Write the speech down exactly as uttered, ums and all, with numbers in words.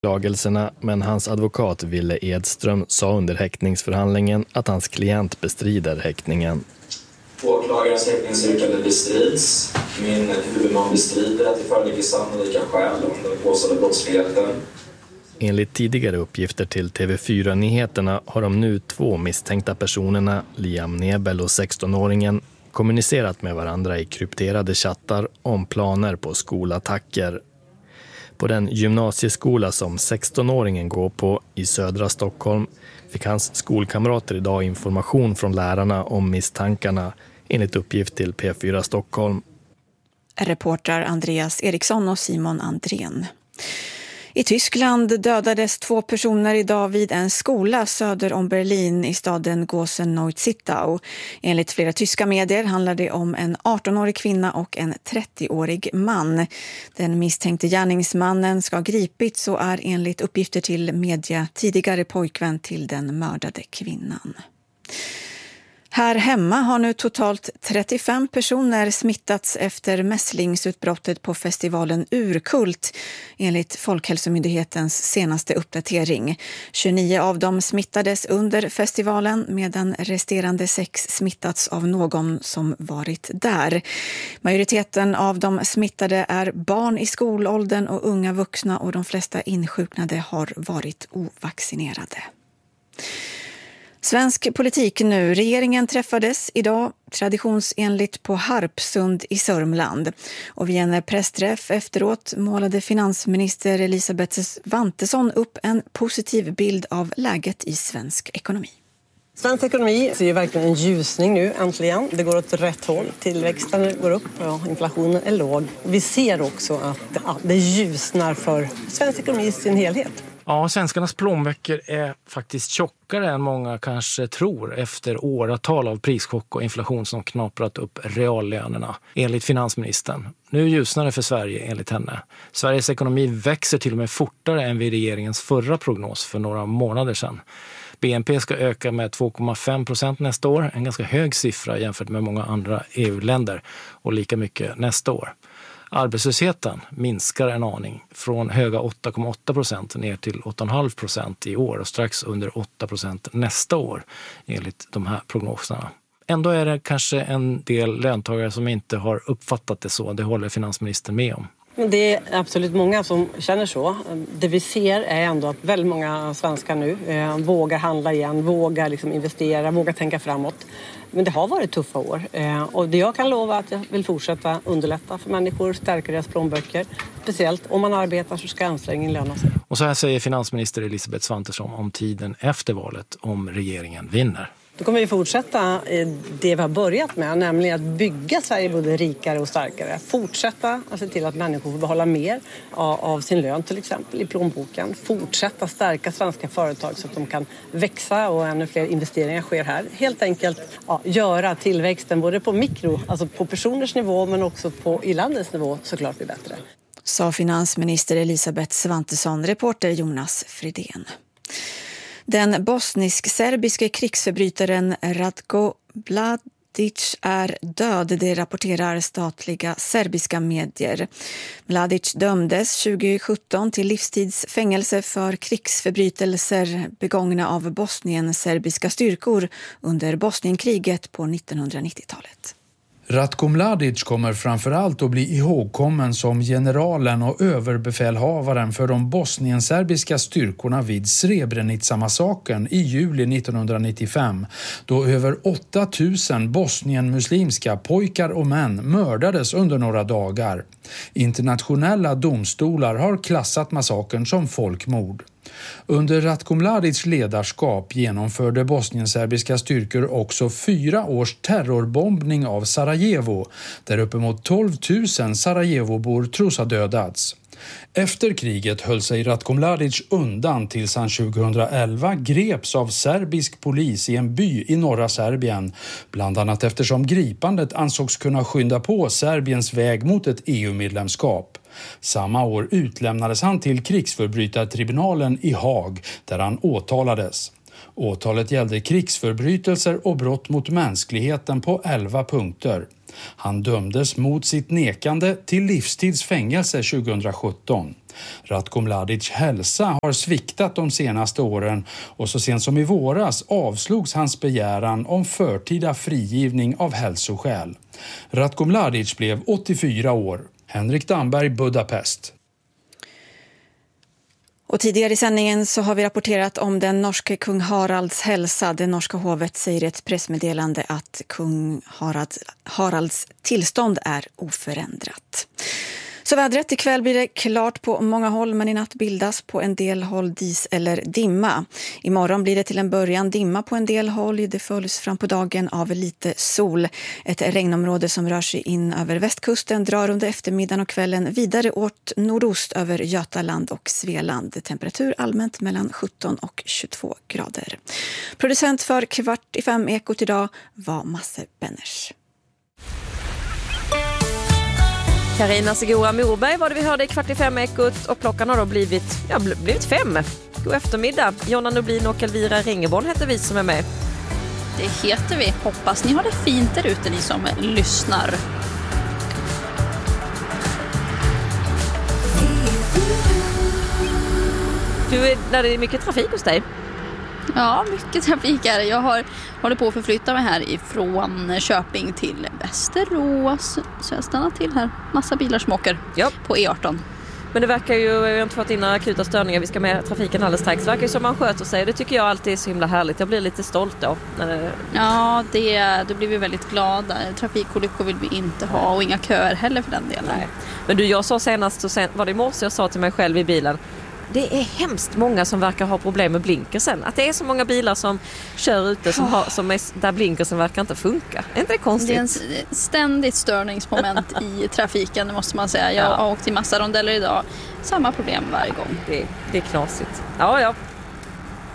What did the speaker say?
anklagelserna, men hans advokat Ville Edström sa under häktningsförhandlingen att hans klient bestrider häktningen. Åklagarens häktningsyrkande bestrids. Min huvudman bestrider att det föreligger sannolika skäl om den påstådda brottsligheten. Enligt tidigare uppgifter till T V fyra-nyheterna har de nu två misstänkta personerna, Liam Nebel och sextonåringen, kommunicerat med varandra i krypterade chattar om planer på skolattacker. På den gymnasieskola som sextonåringen går på i södra Stockholm fick hans skolkamrater idag information från lärarna om misstankarna, enligt uppgift till P fyra Stockholm. Reportrar Andreas Eriksson och Simon Andrén. I Tyskland dödades två personer idag vid en skola söder om Berlin i staden Gosen-Neuzittau. Enligt flera tyska medier handlar det om en artonårig kvinna och en trettioårig man. Den misstänkte gärningsmannen ska ha gripits och är enligt uppgifter till media tidigare pojkvän till den mördade kvinnan. Här hemma har nu totalt trettiofem personer smittats efter mässlingsutbrottet på festivalen Urkult, enligt Folkhälsomyndighetens senaste uppdatering. tjugonio av dem smittades under festivalen, medan resterande sex smittats av någon som varit där. Majoriteten av de smittade är barn i skolåldern och unga vuxna, och de flesta insjuknade har varit ovaccinerade. Svensk politik nu. Regeringen träffades idag traditionsenligt på Harpsund i Sörmland. Och vid en pressträff efteråt målade finansminister Elisabeth Svantesson upp en positiv bild av läget i svensk ekonomi. Svensk ekonomi ser ju verkligen en ljusning nu, äntligen. Det går åt rätt håll. Tillväxten går upp, ja, inflationen är låg. Vi ser också att ja, det ljusnar för svensk ekonomi i sin helhet. Ja, svenskarnas plånböcker är faktiskt tjockare än många kanske tror efter åratal av prischock och inflation som knaprat upp reallönerna, enligt finansministern. Nu ljusnar det för Sverige, enligt henne. Sveriges ekonomi växer till och med fortare än vid regeringens förra prognos för några månader sedan. B N P ska öka med två komma fem procent nästa år, en ganska hög siffra jämfört med många andra E U-länder, och lika mycket nästa år. Arbetslösheten minskar en aning från höga åtta komma åtta procent ner till åtta komma fem procent i år och strax under åtta procent nästa år, enligt de här prognoserna. Ändå är det kanske en del löntagare som inte har uppfattat det så, det håller finansministern med om. Det är absolut många som känner så. Det vi ser är ändå att väldigt många svenskar nu eh, vågar handla igen, vågar liksom investera, vågar tänka framåt. Men det har varit tuffa år eh, och det jag kan lova är att jag vill fortsätta underlätta för människor, stärka deras plånböcker. Speciellt om man arbetar så ska ansträngningen löna sig. Och så här säger finansminister Elisabeth Svantesson om tiden efter valet om regeringen vinner. Då kommer vi fortsätta det vi har börjat med, nämligen att bygga Sverige både rikare och starkare. Fortsätta att se till att människor får behålla mer av sin lön till exempel i plånboken. Fortsätta stärka svenska företag så att de kan växa och ännu fler investeringar sker här. Helt enkelt ja, göra tillväxten både på mikro, alltså på personers nivå, men också på i landets nivå såklart blir bättre. Sa finansminister Elisabeth Svantesson, reporter Jonas Fridén. Den bosnisk-serbiske krigsförbrytaren Ratko Mladic är död, det rapporterar statliga serbiska medier. Mladic dömdes tjugo-sjutton till livstidsfängelse för krigsförbrytelser begångna av Bosnien-serbiska styrkor under Bosnienkriget på nittonhundranittiotalet. Ratko Mladic kommer framförallt att bli ihågkommen som generalen och överbefälhavaren för de bosnienserbiska styrkorna vid Srebrenica-massakern i juli nittonhundranittiofem, då över åtta tusen bosnienmuslimska pojkar och män mördades under några dagar. Internationella domstolar har klassat massakern som folkmord. Under Ratko Mladics ledarskap genomförde bosnienserbiska styrkor också fyra års terrorbombning av Sarajevo, där uppemot tolv tusen Sarajevobor tros ha dödats. Efter kriget höll sig Ratko Mladic undan tills han tjugohundraelva greps av serbisk polis i en by i norra Serbien, bland annat eftersom gripandet ansågs kunna skynda på Serbiens väg mot ett E U-medlemskap. Samma år utlämnades han till krigsförbrytartribunalen i Haag, där han åtalades. Åtalet gällde krigsförbrytelser och brott mot mänskligheten på elva punkter. Han dömdes mot sitt nekande till livstidsfängelse tjugohundrasjutton. Ratko Mladics hälsa har sviktat de senaste åren och så sent som i våras avslogs hans begäran om förtida frigivning av hälsoskäl. Ratko Mladic blev åttiofyra år. Henrik Damberg, Budapest. Och tidigare i sändningen så har vi rapporterat om den norske kung Haralds hälsa. Det norska hovet säger i ett pressmeddelande att kung Harald, Haralds tillstånd är oförändrat. Så vädret, ikväll blir det klart på många håll, men i natt bildas på en del håll dis eller dimma. Imorgon blir det till en början dimma på en del håll. Det följs fram på dagen av lite sol. Ett regnområde som rör sig in över västkusten drar under eftermiddagen och kvällen vidare åt nordost över Götaland och Svealand. Temperatur allmänt mellan sjutton och tjugotvå grader. Producent för Kvart i fem Ekot idag var Masse Benners. Carina Segura Morberg var det vi hörde i Kvart i fem Ekot, och klockan har då blivit, ja, blivit fem. God eftermiddag. Jonna Nublin och Elvira Ringeborn heter vi som är med. Det heter vi. Hoppas ni har det fint där ute, ni som lyssnar. Du, när det är mycket trafik hos dig? Ja, mycket trafik här. Jag har håller på att förflytta mig här ifrån Köping till Västerås. Så jag stannar till här. Massa bilar som åker ja. på E arton. Men det verkar ju, jag har inte fått in några akuta störningar. Vi ska med trafiken alldeles strax. Det verkar ju som man sköter sig. Det tycker jag alltid är så himla härligt. Jag blir lite stolt då. När det... Ja, det, då blir vi väldigt glada. Trafikolyckor vill vi inte ha, och inga köer heller för den delen. Nej. Men du, jag sa senast, så sen, var det i morse jag sa till mig själv i bilen, det är hemskt många som verkar ha problem med blinkersen. Att det är så många bilar som kör ute som har, som är, där blinkersen verkar inte funka. Är inte det konstigt? Det är en ständigt störningsmoment i trafiken, det måste man säga. Jag ja. har åkt i massa rondeller idag. Samma problem varje gång. Det, det är knasigt. Ja, ja.